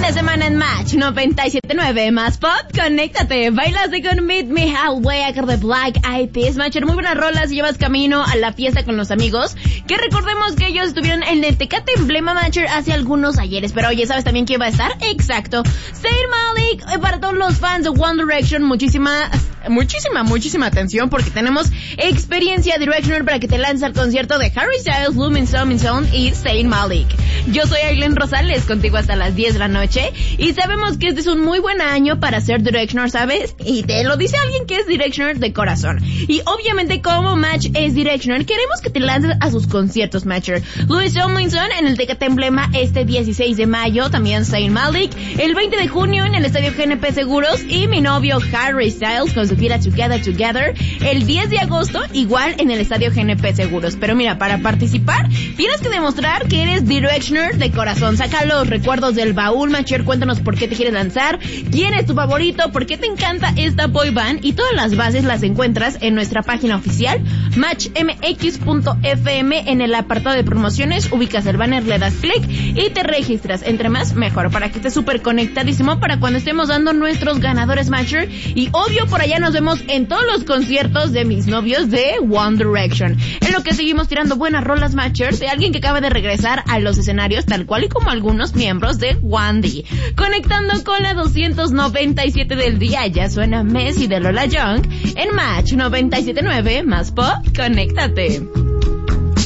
de semana en Match 97.9 más pop, conéctate, bailaste con Meet Me Halfway, acá de Black Eyed Peas. Matcher, muy buenas rolas y llevas camino a la fiesta con los amigos, que recordemos que ellos estuvieron en el Tecate Emblema Matcher hace algunos ayeres, pero oye, ¿sabes también quién va a estar? Exacto, Zayn Malik. Para todos los fans de One Direction, muchísima atención, porque tenemos experiencia Directioner para que te lances al concierto de Harry Styles, Lumin Song y Zayn Malik. Yo soy Aileen Rosales, contigo hasta las 10 de la noche, y sabemos que este es un muy buen año para ser Directioner, ¿sabes? Y te lo dice alguien que es Directioner de corazón. Y obviamente, como Match es Directioner, queremos que te lances a sus conciertos, Matcher. Louis Tomlinson en el Tecate Emblema este 16 de mayo, también Zayn Malik, el 20 de junio en el Estadio GNP Seguros, y mi novio Harry Styles con su gira Together, el 10 de agosto, igual en el Estadio GNP Seguros. Pero mira, para participar, tienes que demostrar que eres Directioner de corazón. Saca los recuerdos del baúl, Matcher, cuéntanos por qué te quieres lanzar, quién es tu favorito, por qué te encanta esta boy band, y todas las bases las encuentras en nuestra página oficial, matchmx.fm. En el apartado de promociones ubicas el banner, le das clic y te registras. Entre más, mejor, para que estés súper conectadísimo para cuando estemos dando nuestros ganadores, Matcher. Y obvio, por allá nos vemos en todos los conciertos de mis novios de One Direction. En lo que seguimos tirando buenas rolas, Matcher, de alguien que acaba de regresar a los escenarios, tal cual y como algunos miembros de One D. Conectando con la 297 del día, ya suena Messi de Lola Young en Match 97.9 más pop, conéctate.